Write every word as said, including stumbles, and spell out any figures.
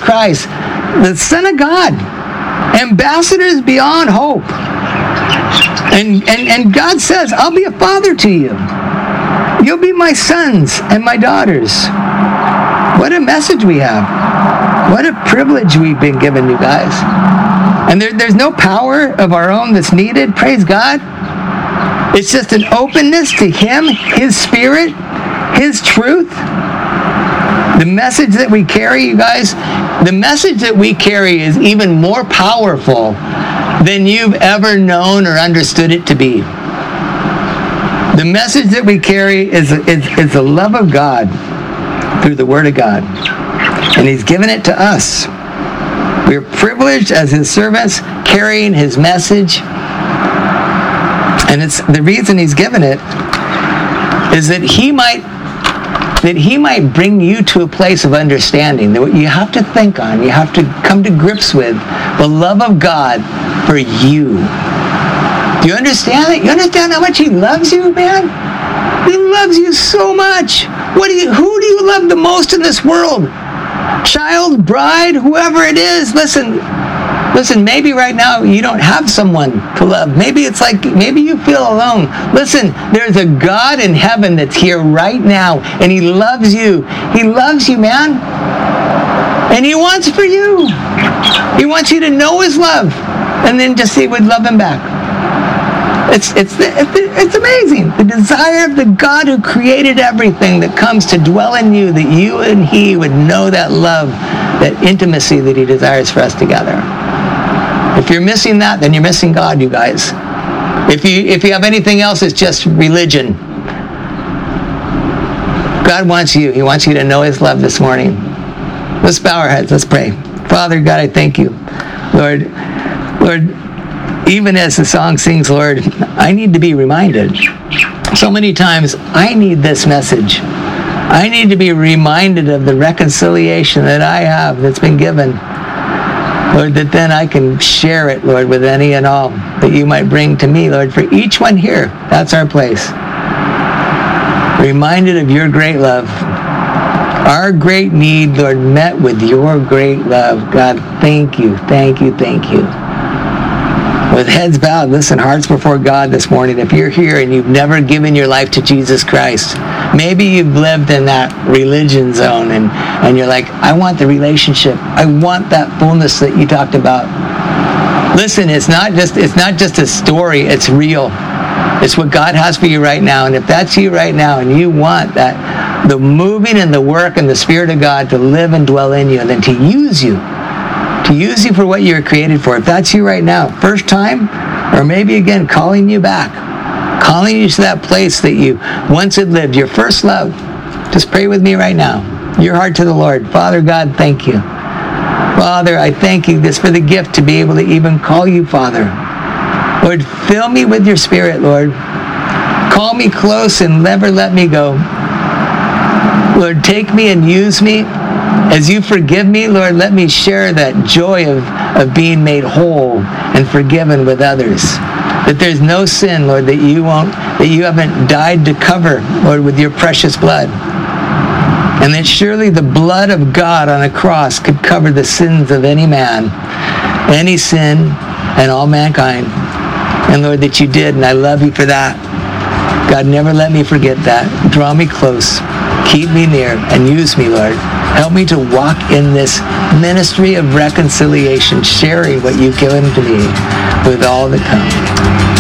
Christ, the Son of God, ambassadors beyond hope. And, and, and God says, I'll be a father to you. You'll be my sons and my daughters. What a message we have. What a privilege we've been given, you guys. And there, there's no power of our own that's needed. Praise God. It's just an openness to Him, His Spirit, His truth. The message that we carry, you guys, the message that we carry is even more powerful than you've ever known or understood it to be. The message that we carry is, is, is the love of God through the Word of God. And He's given it to us. We're privileged as His servants carrying His message. And it's the reason He's given it is that He might that He might bring you to a place of understanding that you have to think on, you have to come to grips with the love of God for you. Do you understand it? You understand how much He loves you, man? He loves you so much. What do you, who do you love the most in this world? Child, bride, whoever it is. Listen, listen, maybe right now you don't have someone to love. Maybe it's like, maybe you feel alone. Listen, there's a God in heaven that's here right now, and He loves you. He loves you, man. And He wants for you. He wants you to know His love, and then just see if we'd love Him back. It's, it's, it's amazing. The desire of the God who created everything that comes to dwell in you, that you and He would know that love, that intimacy that He desires for us together. If you're missing that, then you're missing God, you guys. If you, if you have anything else, it's just religion. God wants you. He wants you to know His love this morning. Let's bow our heads. Let's pray. Father God, I thank you. Lord, Lord, even as the song sings, Lord, I need to be reminded. So many times, I need this message. I need to be reminded of the reconciliation that I have that's been given. Lord, that then I can share it, Lord, with any and all that you might bring to me, Lord, for each one here. That's our place. Reminded of your great love. Our great need, Lord, met with your great love. God, thank you, thank you, thank you. With heads bowed, listen, hearts before God this morning. If you're here and you've never given your life to Jesus Christ, maybe you've lived in that religion zone and, and you're like, I want the relationship. I want that fullness that you talked about. Listen, it's not just it's not just a story, it's real. It's what God has for you right now. And if that's you right now and you want that, the moving and the work and the Spirit of God to live and dwell in you and then to use you, to use you for what you were created for. If that's you right now, first time, or maybe again, calling you back, calling you to that place that you once had lived, your first love, just pray with me right now. Your heart to the Lord. Father God, thank you. Father, I thank you just for the gift to be able to even call you Father. Lord, fill me with your Spirit, Lord. Call me close and never let me go. Lord, take me and use me. As you forgive me, Lord, let me share that joy of, of being made whole and forgiven with others. That there's no sin, Lord, that you won't, that you haven't died to cover, Lord, with your precious blood. And that surely the blood of God on a cross could cover the sins of any man, any sin, and all mankind. And Lord, that you did, and I love you for that. God, never let me forget that. Draw me close, keep me near, and use me, Lord. Help me to walk in this ministry of reconciliation, sharing what you've given to me with all that come.